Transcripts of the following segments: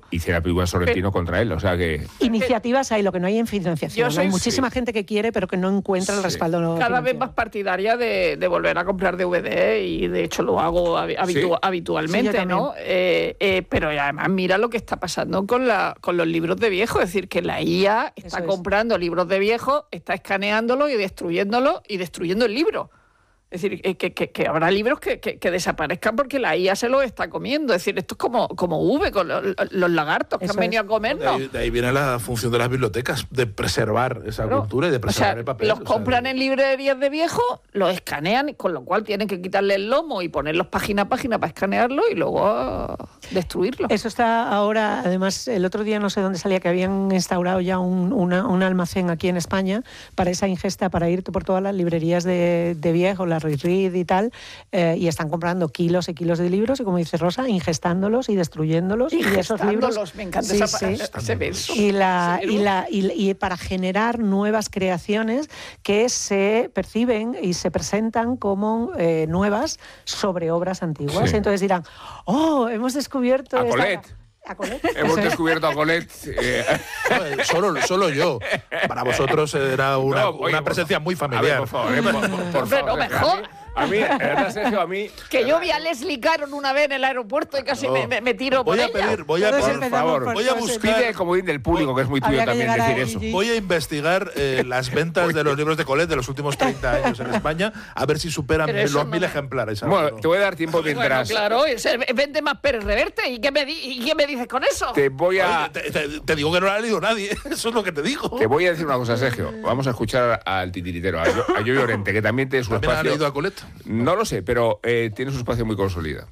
hiciera películas Sorrentino contra él, o sea que... Iniciativas hay, lo que no hay en financiación. Hay muchísima sí. gente que quiere, pero que no encuentra el respaldo Cada financiero. vez más partidaria de volver a comprar DVD, y de hecho lo hago habitualmente, Sí, ¿no? Pero además mira lo que está pasando con los libros de viejo, es decir, que la IA está comprando libros de viejo, está escaneándolos y destruyéndolos y destruyendo el libro. Es decir, que habrá libros que desaparezcan porque la IA se los está comiendo. Es decir, esto es como V con los lagartos que han venido a comernos. De ahí viene la función de las bibliotecas, de preservar esa cultura y de preservar el papel. Los compran en librerías de viejo, los escanean, con lo cual tienen que quitarle el lomo y ponerlos página a página para escanearlo y luego destruirlo. Eso está ahora, además, el otro día no sé dónde salía, que habían instaurado ya un almacén aquí en España para esa ingesta, para ir por todas las librerías de viejo, la Read y tal, y están comprando kilos y kilos de libros y, como dice Rosa, ingestándolos y destruyéndolos. Y esos libros, me encanta ese verso. Y para generar nuevas creaciones que se perciben y se presentan como nuevas sobre obras antiguas. Sí. Entonces dirán, hemos descubierto... A Colette. Hemos descubierto a Colette. Solo yo. Para vosotros era una presencia muy familiar. A ver, por favor. No me jodas. A mí, Sergio, a mí... Que yo vi a Leslie Caron una vez en el aeropuerto y casi me tiro por ella. Voy a buscar... Pide el comodín del público, que es muy tuyo también decir eso. Voy a investigar las ventas de los libros de Colette de los últimos 30 años en España, a ver si superan los 1000 ejemplares. Bueno, te voy a dar tiempo mientras... Bueno, claro, vende más Pérez Reverte. ¿Y qué me dices con eso? Te voy a... Te digo que no lo ha leído nadie. Eso es lo que te digo. Te voy a decir una cosa, Sergio. Vamos a escuchar al titiritero, a Yoyo Llorente, que también tiene su espacio... ¿También ha leído a Colette? No lo sé, pero tiene su espacio muy consolidado.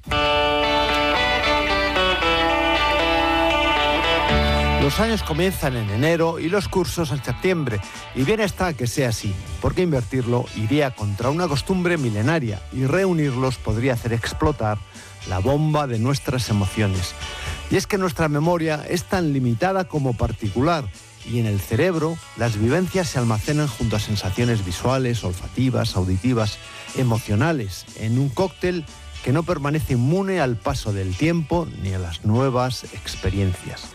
Los años comienzan en enero y los cursos en septiembre. Y bien está que sea así, porque invertirlo iría contra una costumbre milenaria y reunirlos podría hacer explotar la bomba de nuestras emociones. Y es que nuestra memoria es tan limitada como particular, y en el cerebro las vivencias se almacenan junto a sensaciones visuales, olfativas, auditivas, emocionales, en un cóctel que no permanece inmune al paso del tiempo ni a las nuevas experiencias.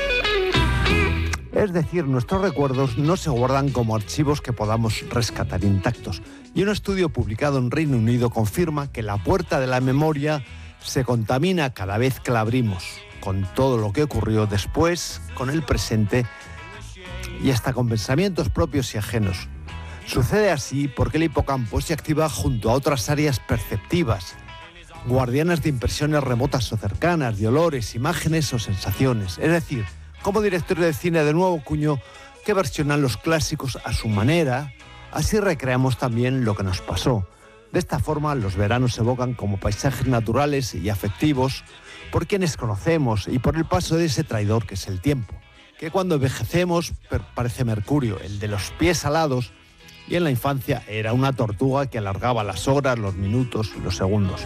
Es decir, nuestros recuerdos no se guardan como archivos que podamos rescatar intactos. Y un estudio publicado en Reino Unido confirma que la puerta de la memoria se contamina cada vez que la abrimos, con todo lo que ocurrió después, con el presente y hasta con pensamientos propios y ajenos. Sucede así porque el hipocampo se activa junto a otras áreas perceptivas, guardianas de impresiones remotas o cercanas, de olores, imágenes o sensaciones. Es decir, como director de cine de nuevo cuño que versionan los clásicos a su manera, así recreamos también lo que nos pasó. De esta forma, los veranos se evocan como paisajes naturales y afectivos por quienes conocemos y por el paso de ese traidor que es el tiempo, que cuando envejecemos parece Mercurio, el de los pies alados, y en la infancia era una tortuga que alargaba las horas, los minutos y los segundos.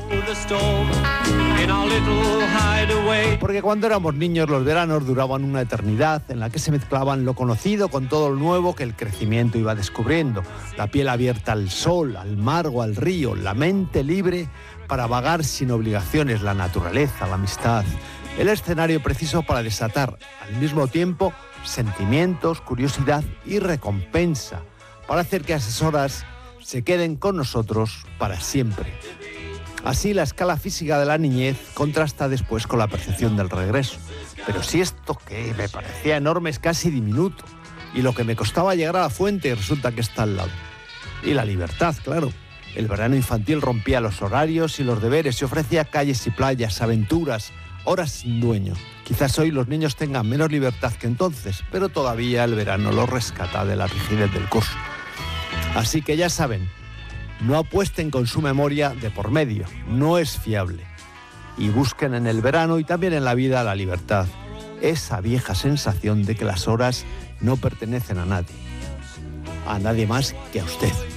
Porque cuando éramos niños los veranos duraban una eternidad en la que se mezclaban lo conocido con todo lo nuevo que el crecimiento iba descubriendo. La piel abierta al sol, al mar o al río, la mente libre para vagar sin obligaciones, la naturaleza, la amistad. El escenario preciso para desatar al mismo tiempo sentimientos, curiosidad y recompensa, para hacer que esas horas se queden con nosotros para siempre. Así, la escala física de la niñez contrasta después con la percepción del regreso. Pero si esto que me parecía enorme es casi diminuto, y lo que me costaba llegar a la fuente resulta que está al lado. Y la libertad, claro. El verano infantil rompía los horarios y los deberes y ofrecía calles y playas, aventuras, horas sin dueño. Quizás hoy los niños tengan menos libertad que entonces, pero todavía el verano los rescata de la rigidez del curso. Así que ya saben, no apuesten con su memoria de por medio, no es fiable. Y busquen en el verano y también en la vida la libertad, esa vieja sensación de que las horas no pertenecen a nadie más que a usted.